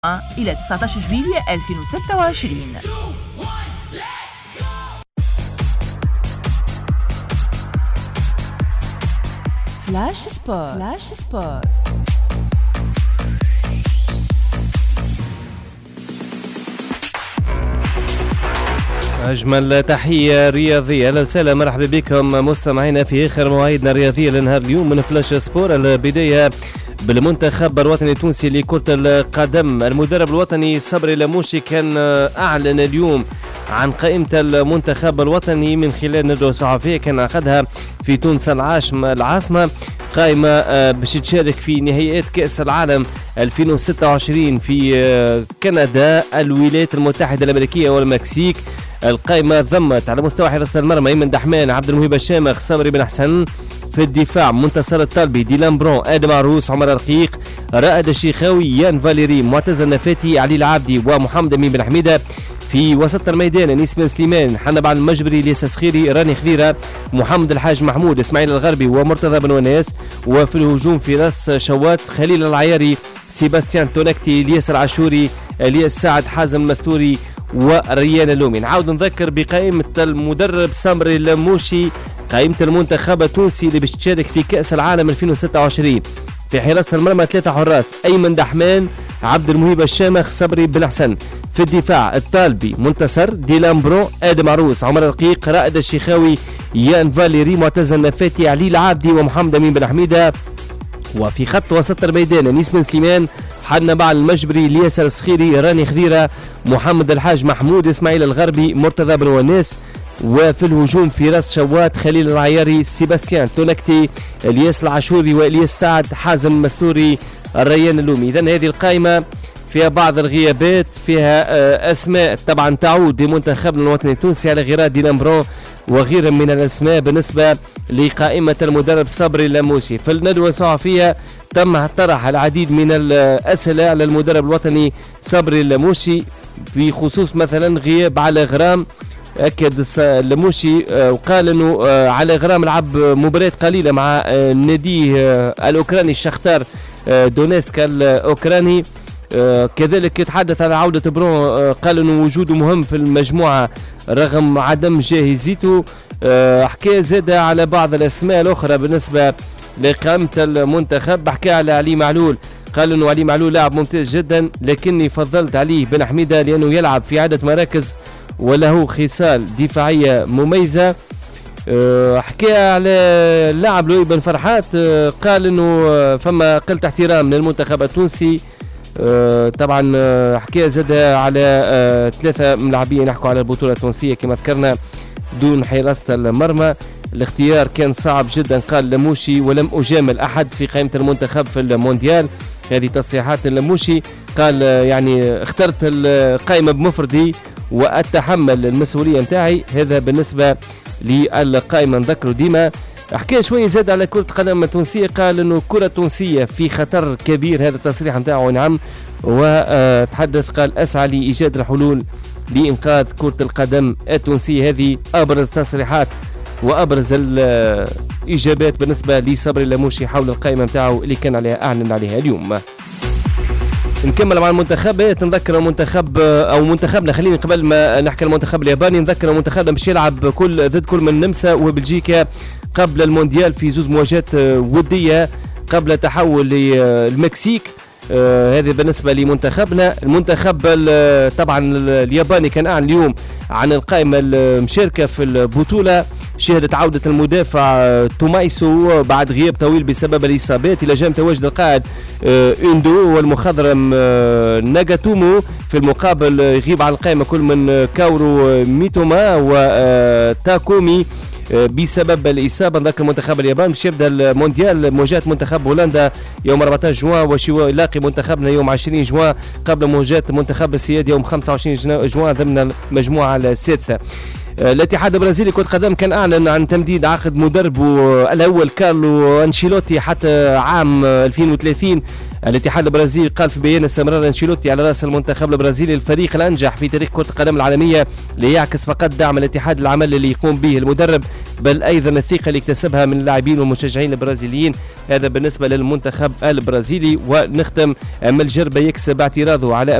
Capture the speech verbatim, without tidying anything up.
إلى تسعة عشر جويلية ألفين وستة وعشرين. فلاش سبور. فلاش سبور. أجمل تحية رياضية، أهلا وسهلا، مرحبا بكم مستمعينا في آخر مواعيدنا الرياضية لنهار اليوم من فلاش سبور. البداية بالمنتخب الوطني التونسي لكرة القدم. المدرب الوطني صبري لموشي كان أعلن اليوم عن قائمة المنتخب الوطني من خلال ندوة صحفية كان عقدها في تونس العاصمة، قائمة باش تشارك في نهائيات كأس العالم ألفين وستة وعشرين في كندا، الولايات المتحدة الأمريكية والمكسيك. القائمة ضمت على مستوى حراسة المرمى ايمن دحمان، عبد المهيب الشامخ، صبري بن حسن. في الدفاع منتصر الطلبي، ديلان برون، ادم عروس، عمر رقيق، رائد الشيخاوي، يان فاليري، معتز النفاتي، علي العابدي ومحمد امين بن حميده. في وسط الميدان انيس بن سليمان، حنب عن المجبري، الياس السخيري، راني خضيره، محمد الحاج محمود، اسماعيل الغربي ومرتضى بن وناس. وفي الهجوم فراس شوات، خليل العياري، سيباستيان تونكتي، الياس العاشوري، الياس سعد، حازم المستوري وريان اللومي. نعاود نذكر بقائمة المدرب صبري لموشي، قائمة المنتخب التونسي اللي باش تشارك في كأس العالم ألفين وستة وعشرين. في حراسة المرمى ثلاثة حراس، أيمن دحمان، عبد المهيب الشامخ، صبري بن حسن. في الدفاع الطالبي، منتصر، ديلان برو، آدم عروس، عمر رقيق، رائد الشيخاوي، يان فاليري، معتز النفاتي، علي العابدي ومحمد امين بن حميده. وفي خط وسط الميدان انيس بن سليمان، حنبع المجبري، الياس السخيري، راني خضيره، محمد الحاج محمود، اسماعيل الغربي، مرتضى بن وناس. وفي الهجوم فراس شوات، خليل العياري، سيباستيان تونكتي، الياس العاشوري والياس سعد، حازم المستوري، الريان اللومي. اذا هذه القائمه فيها بعض الغيابات، فيها اسماء طبعا تعود لمنتخبنا الوطني التونسي على غرار ديلان برون وغيرها من الاسماء بالنسبه لقائمه المدرب صبري لموشي. في الندوه الصحفيه تم طرح العديد من الاسئله على المدرب الوطني صبري لموشي في خصوص مثلا غياب على غرام. أكد لموشي وقال أنه على غرام لعب مباريات قليلة مع ناديه الأوكراني الشختار دونيسك الأوكراني. كذلك يتحدث على عودة برون، قال أنه وجوده مهم في المجموعة رغم عدم جاهزيته. حكى زاد على بعض الأسماء الأخرى بالنسبة لقائمة المنتخب، حكى على علي معلول، قال أنه علي معلول لاعب ممتاز جدا لكني فضلت عليه بن حميدة لأنه يلعب في عدة مراكز وله خصال دفاعية مميزة. حكى على اللاعب لؤي بن فرحات، قال انه فما قلة احترام للمنتخب التونسي. طبعا حكى زاد على ثلاثة ملاعبين يحكوا على البطولة التونسية كما ذكرنا دون حراسة المرمى. الاختيار كان صعب جدا، قال لموشي، ولم أجامل أحد في قائمة المنتخب في المونديال. هذه تصريحات لموشي، قال يعني اخترت القائمة بمفردي وأتحمل المسؤولية نتاعي. هذا بالنسبة للقائمة نذكره ديما. حكى شوية زاد على كرة القدم التونسية، قال انه الكرة التونسية في خطر كبير، هذا التصريح نتاعه نعم. وتحدث قال اسعى لإيجاد الحلول لإنقاذ كرة القدم التونسية. هذه أبرز تصريحات وأبرز الإجابات بالنسبة لصبري لموشي حول القائمة نتاعه اللي كان عليها أعلن عليها اليوم. نكمل مع المنتخب. نذكر المنتخب او منتخبنا، خليني قبل ما نحكي المنتخب الياباني، نذكر المنتخبنا باش يلعب كل ضد كل من النمسا وبلجيكا قبل المونديال في زوج مواجهات وديه قبل تحول للمكسيك. آه هذه بالنسبه لمنتخبنا. المنتخب طبعا الياباني كان اعلن اليوم عن القائمه المشاركه في البطوله. شهدت عودة المدافع تومايسو بعد غياب طويل بسبب الإصابات، إلى جانب تواجد القائد إندو والمخضرم ناغاتومو. في المقابل يغيب عن القائمة كل من كاورو ميتوما وتاكومي بسبب الإصابة. نذكر منتخب اليابان باش يبدأ المونديال مواجهة منتخب هولندا يوم أربعة عشر جوان، وش يلاقي منتخبنا يوم عشرين جوان قبل مواجهة منتخب السياد يوم خمسة وعشرين جوان ضمن المجموعة السادسة. الاتحاد البرازيلي كرة قدم كان أعلن عن تمديد عقد مدربه الأول كارلو أنشيلوتي حتى عام ألفين وثلاثين. الاتحاد البرازيلي قال في بيان استمرار انشيلوتي على راس المنتخب البرازيلي الفريق الانجح في تاريخ كرة القدم العالمية، ليعكس فقط دعم الاتحاد العمل اللي يقوم به المدرب، بل ايضا الثقة اللي اكتسبها من اللاعبين والمشجعين البرازيليين. هذا بالنسبة للمنتخب البرازيلي. ونختم، أما الجربة يكسب اعتراضه على